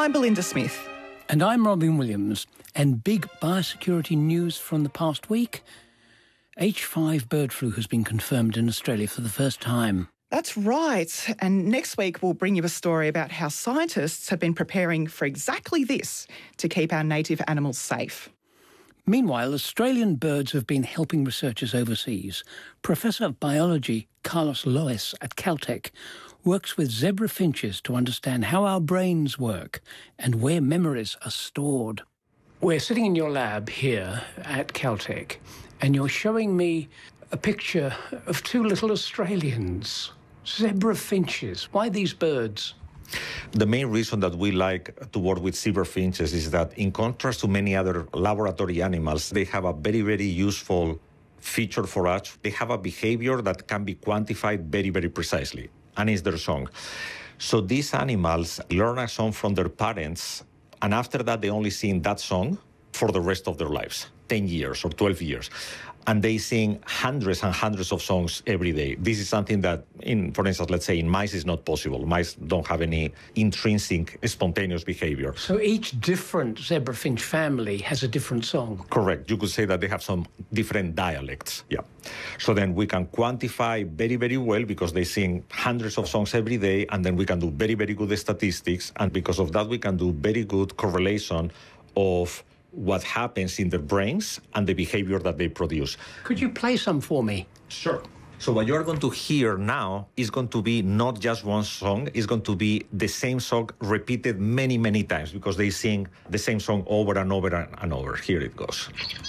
I'm Belinda Smith. And I'm Robin Williams. And big biosecurity news from the past week. H5 bird flu has been confirmed in Australia for the first time. That's right. And next week we'll bring you a story about how scientists have been preparing for exactly this to keep our native animals safe. Meanwhile, Australian birds have been helping researchers overseas. Professor of Biology Carlos Lois at Caltech works with zebra finches to understand how our brains work and where memories are stored. We're sitting in your lab here at Caltech, and you're showing me a picture of two little Australians, zebra finches. Why these birds? The main reason that we like to work with zebra finches is that, in contrast to many other laboratory animals, they have a very, very useful feature for us. They have a behavior that can be quantified very, very precisely, and it's their song. So these animals learn a song from their parents, and after that, they only sing that song for the rest of their lives, 10 years or 12 years. And they sing hundreds and hundreds of songs every day. This is something that, for instance, let's say in mice is not possible. Mice don't have any intrinsic spontaneous behavior. So each different zebra finch family has a different song? Correct. You could say that they have some different dialects. Yeah. So then we can quantify very, very well because they sing hundreds of songs every day, and then we can do very, very good statistics. And because of that, we can do very good correlation of what happens in their brains and the behavior that they produce. Could you play some for me? Sure. So what you are going to hear now is going to be not just one song, it's going to be the same song repeated many, many times because they sing the same song over and over and over. Here it goes.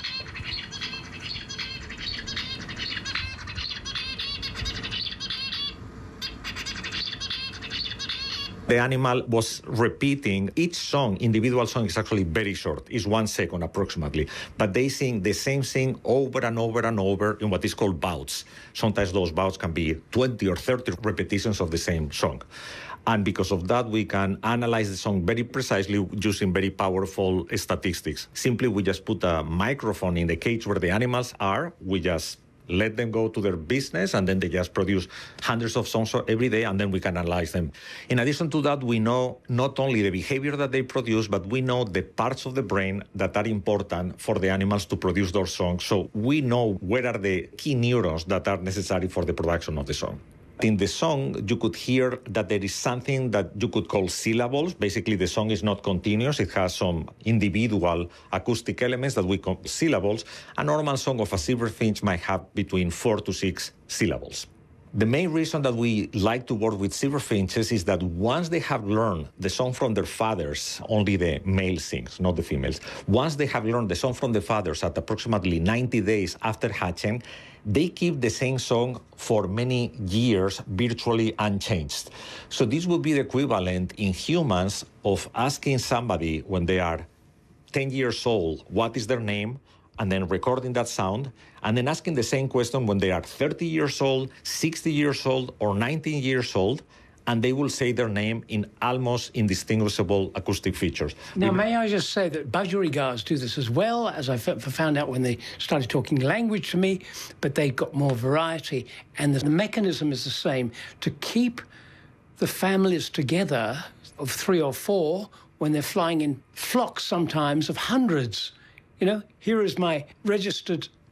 The animal was repeating each song. Individual song is actually very short. It's 1 second approximately. But they sing the same thing over and over and over in what is called bouts. Sometimes those bouts can be 20 or 30 repetitions of the same song. And because of that, we can analyze the song very precisely using very powerful statistics. Simply, we just put a microphone in the cage where the animals are. We just let them go to their business, and then they just produce hundreds of songs every day, and then we can analyze them. In addition to that, we know not only the behavior that they produce, but we know the parts of the brain that are important for the animals to produce those songs. So we know where are the key neurons that are necessary for the production of the song. In the song, you could hear that there is something that you could call syllables. Basically, the song is not continuous. It has some individual acoustic elements that we call syllables. A normal song of a zebra finch might have between 4 to 6 syllables. The main reason that we like to work with zebra finches is that once they have learned the song from their fathers, only the male sings, not the females. Once they have learned the song from the fathers at approximately 90 days after hatching, they keep the same song for many years virtually unchanged. So this would be the equivalent in humans of asking somebody when they are 10 years old, what is their name, and then recording that sound, and then asking the same question when they are 30 years old, 60 years old, or 19 years old, and they will say their name in almost indistinguishable acoustic features. Now, may I just say that budgerigars do this as well, as I found out when they started talking language to me, but they got more variety, and the mechanism is the same, to keep the families together of 3 or 4 when they're flying in flocks sometimes of hundreds. You know, here is my registered